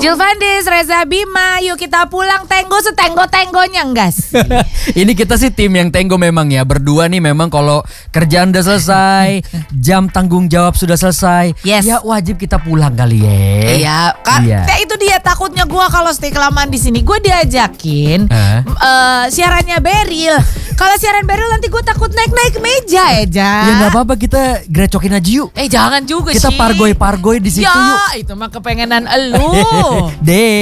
Julfandis, Reza Bima, yuk kita pulang tenggo setenggo-tenggonya enggak sih? Ini kita sih tim yang tenggo memang ya. Berdua nih memang kalau kerjaan udah selesai, jam tanggung jawab sudah selesai, Yes. ya wajib kita pulang kali ya. Iya, kan Iya. ya itu dia takutnya gue kalau stay kelamaan di sini gue diajakin siarannya Beril. Kalau siaran Beril nanti gue takut naik meja ya. Ya nggak apa-apa, kita grecokin aja yuk. Jangan juga Kita sih. pargoy di situ yuk. Ya, itu mah kepengenan elu. Deh.